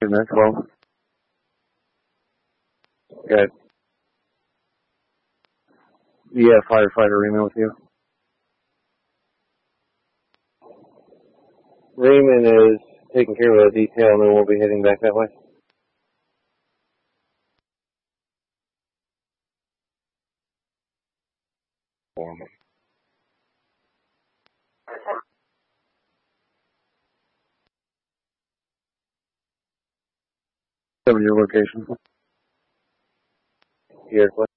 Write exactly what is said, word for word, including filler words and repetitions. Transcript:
That's well. Got yeah, firefighter Raymond with you. Raymond is taking care of the detail, and then we'll be heading back that way. Seven your location. Here,